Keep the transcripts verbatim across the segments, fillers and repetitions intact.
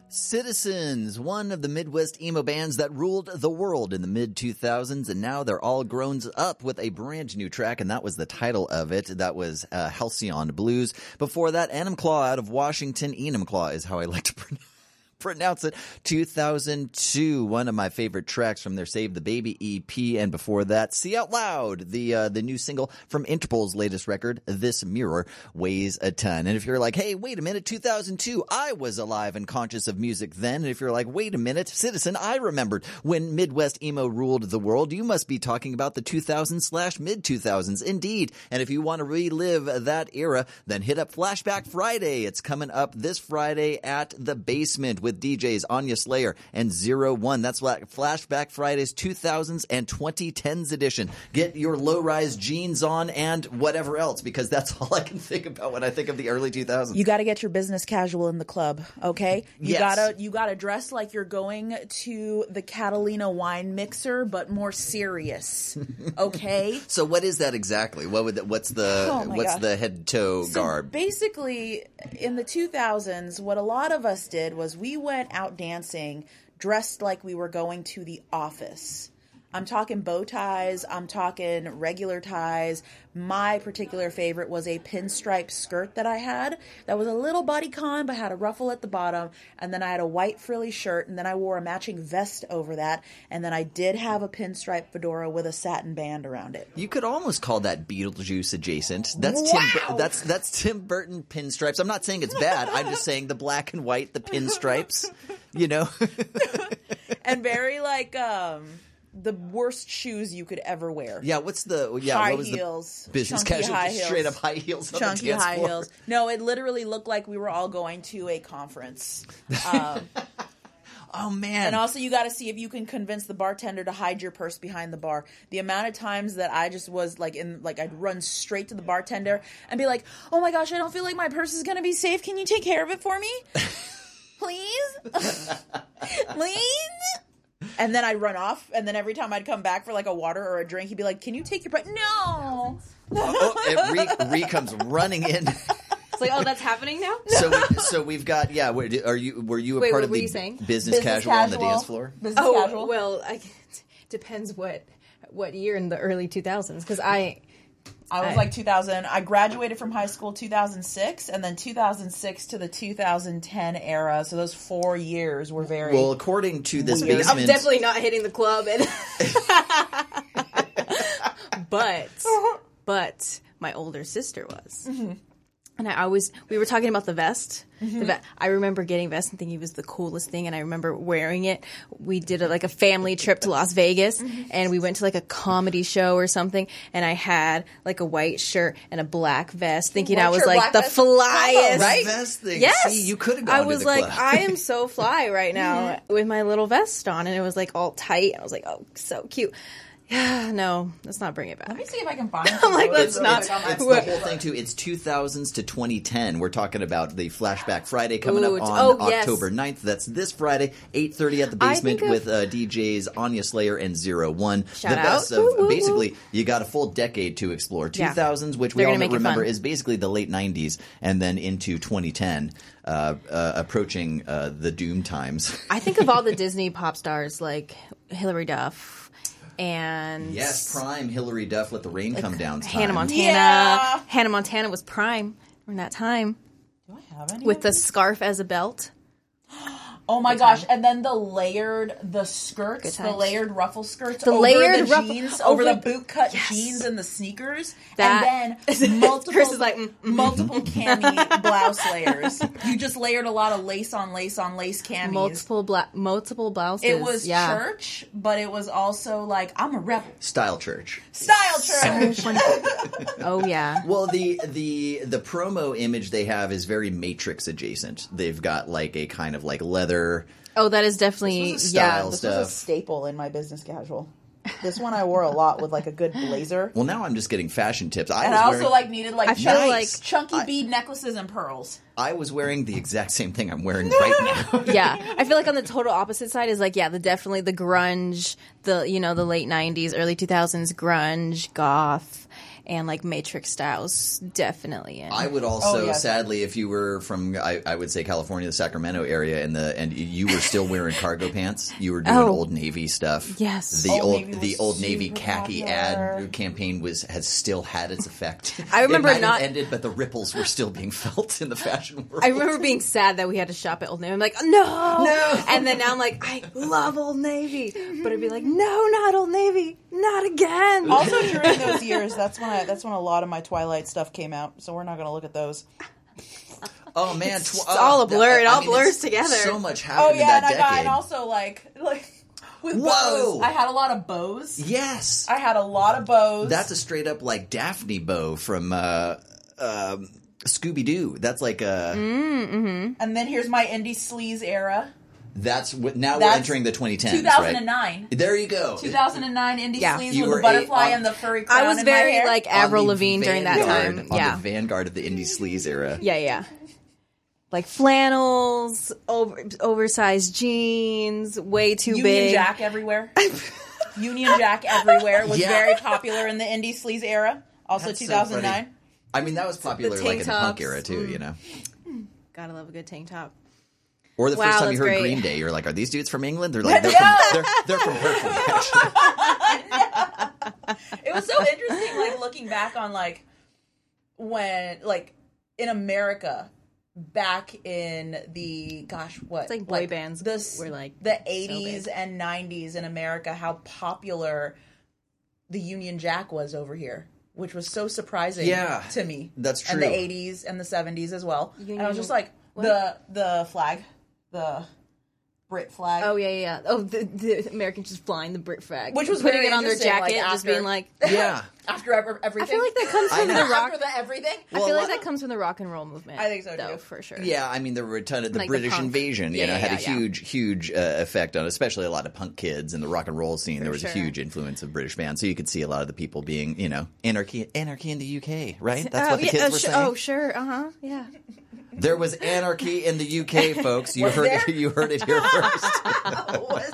Citizens, one of the Midwest emo bands that ruled the world in the mid two thousands, and now they're all grown up with a brand new track, and that was the title of it. That was uh, Halcyon Blues. Before that, Enumclaw out of Washington. Enumclaw is how I like to pronounce pronounce it. two thousand two, one of my favorite tracks from their Save the Baby E P, and before that, See Out Loud, the uh, the new single from Interpol's latest record, This Mirror Weighs a Ton. And if you're like, hey, wait a minute, two thousand two, I was alive and conscious of music then, and if you're like, wait a minute, Citizen, I remembered when Midwest emo ruled the world, you must be talking about the two thousands slash mid two thousands, indeed. And if you want to relive that era, then hit up Flashback Friday. It's coming up this Friday at the Basement with D Js Anya Slayer and Zero One. That's like Flashback Friday's two thousands and twenty tens edition. Get your low-rise jeans on and whatever else, because that's all I can think about when I think of the early two thousands. You got to get your business casual in the club, okay? You Yes. gotta you gotta dress like you're going to the Catalina wine mixer, but more serious, okay? So what is that exactly? What would the, what's the Oh my what's God. the head to toe So garb? basically, in the two thousands, what a lot of us did was we went out dancing dressed like we were going to the office. I'm talking bow ties. I'm talking regular ties. My particular favorite was a pinstripe skirt that I had that was a little bodycon but had a ruffle at the bottom. And then I had a white frilly shirt, and then I wore a matching vest over that. And then I did have a pinstripe fedora with a satin band around it. You could almost call that Beetlejuice adjacent. That's Tim. Wow! Bur- that's that's Tim Burton pinstripes. I'm not saying it's bad. I'm just saying the black and white, the pinstripes. You know. And very like um the worst shoes you could ever wear. Yeah. What's the yeah? High what was heels, the business chunky casual? high Just heels. straight up high heels on Chunky the dance high floor. heels. No, it literally looked like we were all going to a conference. Um, Oh man. and also, you got to see if you can convince the bartender to hide your purse behind the bar. The amount of times that I just was like in, like I'd run straight to the bartender and be like, "Oh my gosh, I don't feel like my purse is going to be safe. Can you take care of it for me, please, please?" And then I'd run off, and then every time I'd come back for like a water or a drink, he'd be like, "Can you take your purse?" No. oh, and Ree, Ree comes running in. It's like, oh, that's happening now? So, we, so we've got yeah. Were, are you were you a Wait, part what of were the you saying? business, Business casual, on the casual. dance floor? Business Oh, casual. well, I, it depends what what year in the early two thousands, because I... I was I- like two thousand. I graduated from high school two thousand six, and then two thousand six to the two thousand ten era. So those four years were very. Well, according to this Weird. basement, I'm definitely not hitting the club. And but, but my older sister was. Mm-hmm. And I always, we were talking about the vest. Mm-hmm. The ve- I remember getting vest and thinking it was the coolest thing, and I remember wearing it. We did a, like a family trip to Las Vegas, Mm-hmm. and we went to like a comedy show or something, and I had like a white shirt and a black vest, thinking White I was shirt, like black the vest flyest. combo, right? Vest thing. Yes, See, you could have gone I to was the like, club. I am so fly right now with my little vest on, and it was like all tight. I was like, oh, so cute. Yeah, no, let's not bring it back. Let me see if I can find. I'm like, photos let's really not- quick on my It's phone. the whole thing too. It's two thousands to twenty ten. We're talking about the Flashback Friday coming Ooh, up on oh, yes. October ninth. That's this Friday, eight thirty at the I Basement think of- with uh, D Js Anya Slayer and Zero One. Shout the out. best of Woo, woo, basically, woo. you got a full decade to explore. Yeah. two thousands, which we They're all gonna make it remember fun. is basically the late nineties, and then into twenty ten, uh, uh, approaching uh, the doom times. I think of all the Disney pop stars like Hilary Duff and Yes, prime Hillary Duff, Let the Rain Come Down. Time. Hannah Montana. Yeah. Hannah Montana was prime in that time Do I have any? with the scarf as a belt. Oh my gosh! And then the layered, the skirts, Good the times. layered ruffle skirts, The over layered the ruffle- jeans, oh, over the wait. boot cut Yes. jeans and the sneakers, That- and then multiple, Chris is like, mm, mm. multiple cami blouse layers. You just layered a lot of lace on lace on lace camis. Multiple bla- multiple blouses. It was yeah. church, but it was also like I'm a rebel. Style Church. Style church. Oh yeah. Well, the the the promo image they have is very Matrix adjacent. They've got like a kind of like leather. Oh, that is definitely This was a yeah. style This stuff. was a staple in my business casual. This one I wore a lot with like a good blazer. Well, now I'm just getting fashion tips. I And was I also wearing, like needed like I feel chunky, like- chunky I- bead necklaces and pearls. I was wearing the exact same thing I'm wearing right now. Yeah, I feel like on the total opposite side is like, yeah, the definitely the grunge, the you know the late nineties, early two thousands grunge, goth, and like Matrix styles, definitely in. I would also, Oh, yeah. sadly, if you were from, I, I would say California, the Sacramento area, and the and you were still wearing cargo pants, you were doing Oh. Old Navy stuff. Yes. the Old old Navy was the Old Navy super khaki popular. ad campaign was has still had its effect. I remember it might not- have ended, but the ripples were still being felt in the fashion world. I remember being sad that we had to shop at Old Navy. I'm like, no, no. And then now I'm like, I love Old Navy, but I'd be like, no, not Old Navy, not again. Also during those years, that's when I, that's when a lot of my Twilight stuff came out. So we're not going to look at those. Oh man, tw- It's all a blur. It all blurs it's- together. So much Oh happened yeah, in and that I got decade. and also like like with Whoa. bows. I had a lot of bows. yes, I had a lot of bows. that's a straight up like Daphne bow from uh, um, Scooby Doo. That's like a. and then here's my indie sleaze era. That's what. Now we're That's entering the twenty tens, two thousand right? nine. There you go. two thousand nine indie Yeah. sleaze You with were the butterfly a- and the furry crown I was in my very hair. like On Avril the Lavigne during that vanguard- time. On Yeah, the vanguard of the indie sleaze era. yeah, yeah. Like flannels, over, oversized jeans, way too Union big. Jack everywhere. Union Jack everywhere was Yeah. very popular in the indie sleaze era. Also That's so two thousand nine. funny. I mean, that was popular tank like in the punk tops. era too, you know. Gotta love a good tank top. Or the Wow, first time you that's heard great. Green Day, you're like, "Are these dudes from England?" They're like, "They're No. from they're, they're from Berkeley." Actually. It was so interesting, like looking back on like when, like in America, back in the gosh, what It's like boy bands the s- were, like, the so eighties big. and nineties in America, how popular the Union Jack was over here, which was so surprising Yeah, to me. that's And true. the eighties and the seventies as well. and I Union- was just like what? the the flag, the Brit flag. Oh yeah, yeah. yeah. Oh, the, the Americans just flying the Brit flag, Which was putting very it on their interesting, like, jacket, just after- being like. Yeah. After ever, everything. I feel like that comes I from know. the rock. After the everything. I feel Well, like a- that comes from the rock and roll movement. I think so, though, too. for sure. Yeah, I mean, there were a ton of the Like the British punk. invasion. You Yeah, know, yeah, had a yeah, yeah. huge, huge uh, effect on, especially a lot of punk kids and the rock and roll scene. there was sure. a huge influence of British bands, so you could see a lot of the people being, you know, anarchy, anarchy in the U K, right? That's oh, what the yeah, kids oh, were sh- saying. oh, sure. Uh huh. Yeah. There was anarchy in the U K, folks. You Was heard there? it. You heard it here first. Was-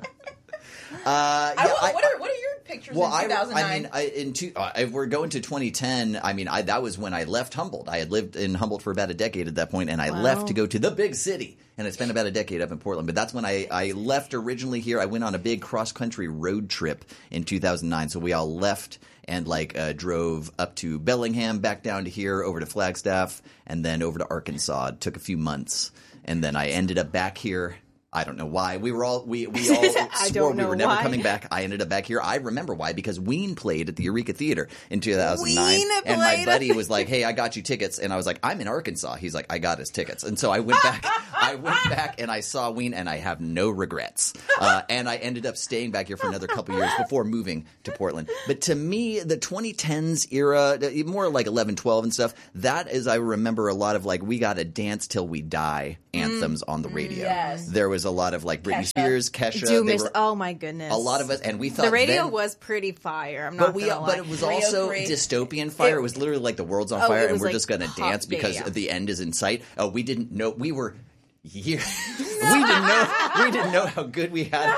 Uh, yeah, I, I- what, are, what are your pictures Well, in I, two thousand nine? I mean, I, in two, uh, if we're going to twenty ten, I mean, I, that was when I left Humboldt. I had lived in Humboldt for about a decade at that point, and I Wow. left to go to the big city. And I spent about a decade up in Portland. But that's when I, I left originally here. I went on a big cross-country road trip in two thousand nine. So we all left and, like, uh, drove up to Bellingham, back down to here, over to Flagstaff, and then over to Arkansas. It took a few months. And then I ended up back here. I don't know why. We were all we we all I swore don't we know were never why. coming back. I ended up back here. I remember why, because Ween played at the Eureka Theater in two thousand nine, Ween and my played? buddy was like, "Hey, I got you tickets," and I was like, "I'm in Arkansas." He's like, "I got his tickets," and so I went back. I went back and I saw Ween, and I have no regrets. Uh, and I ended up staying back here for another couple years before moving to Portland. But to me, the twenty tens era, more like eleven, twelve and stuff, that is, I remember a lot of like, "We Gotta Dance Till We Die" anthems on the radio. Yes. There was a lot of like Britney Kesha. Spears, Kesha. Do they miss. were- Oh my goodness. a lot of us, and we thought The radio then- was pretty fire. I'm not but we, gonna lie. but it was Radio also Free. dystopian fire. It, It- was literally like the world's on Oh, fire, it and was we're like just going to hot- dance because yeah, yeah. the end is in sight. Oh, we didn't know we were. Yeah, we didn't know. We didn't know how good we had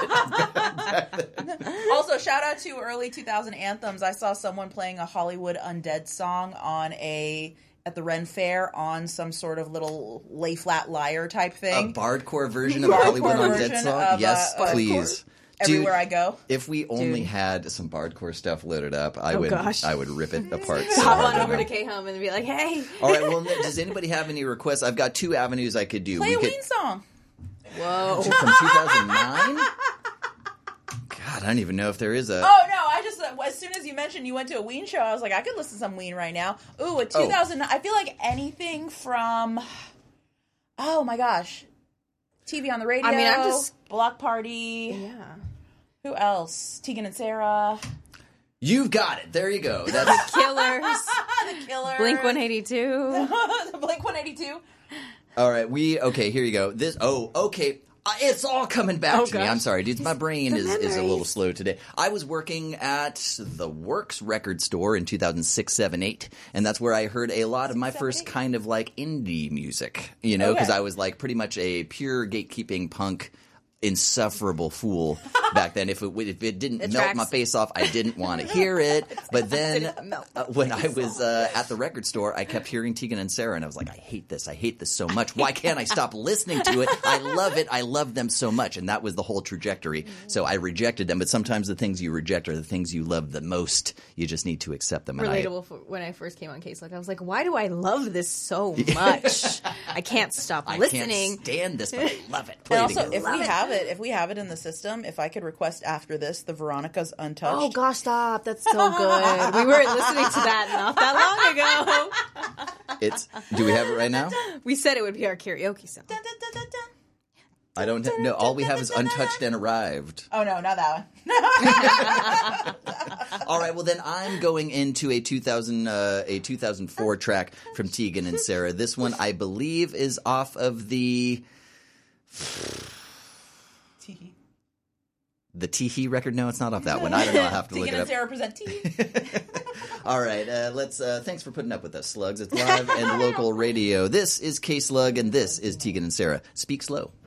it. Also, shout out to early two thousand anthems. I saw someone playing a Hollywood Undead song on a at the Ren Fair on some sort of little lay flat liar type A thing. bardcore version of a Bardcore Hollywood Undead version song. of, Yes, uh, of please. Everywhere Dude, I go. If we only Dude. had some bardcore stuff loaded up, I Oh, would. gosh. I would rip it apart. so Hop hard on over now. to K-Hum and be like, hey. All right. Well, does anybody have any requests? I've got two avenues I could do. Play we a could, Ween song. Whoa. from two thousand nine. God, I don't even know if there is a. Oh no! I just uh, as soon as you mentioned you went to a Ween show, I was like, I could listen to some Ween right now. Ooh, a two thousand. I feel like anything from. Oh my gosh, T V on the radio. I mean, I'm just- Block Party. Yeah. Who else? Tegan and Sarah. You've got it. There you go. That's Killers. the Killers. Blink one eighty-two. Blink one eighty-two. all right. We okay. Here you go. This. Oh, okay. Uh, it's all coming back Oh, to me. gosh. I'm sorry, dudes. My brain is, is a little memories. slow today. I was working at the Works record store in two thousand six, seven, eight, and that's where I heard a lot of my first kind of like indie music, you know, because Okay. I was like pretty much a pure gatekeeping punk insufferable fool back then. If it if it didn't melt tracks. my face off, I didn't want to hear it. But then Didn't melt uh, when I was uh, at the record store, I kept hearing Tegan and Sarah, and I was like, I hate this. I hate this so much. Why can't I stop listening to it? I love it. I love them so much. And that was the whole trajectory. So I rejected them. But sometimes the things you reject are the things you love the most. You just need to accept them. And I, Relatable for when I first came on Case Look. I was like, why do I love this so much? I can't stop I listening. can't stand this, but I love it. Play And it also, again. if we have it, if we have it in the system, if I could request after this the Veronica's Untouched. Oh gosh, stop! That's so good. We weren't listening to that not that long ago. It's. Do we have it right now? We said it would be our karaoke song. Dun, dun, dun, dun, dun. I don't know. All we have is Untouched and Arrived. Oh no, not that one. All right, well then I'm going into a two thousand uh, a two thousand four track from Tegan and Sarah. This one I believe is off of the Tee. the Teehee record. No, it's not off that one. I don't know. I'll have to look Tegan it and up. Sarah present tea. All right, uh, let's. Uh, thanks for putting up with us, Slugs. It's live and local radio. This is K Slug, and this is Tegan and Sarah. Speak slow.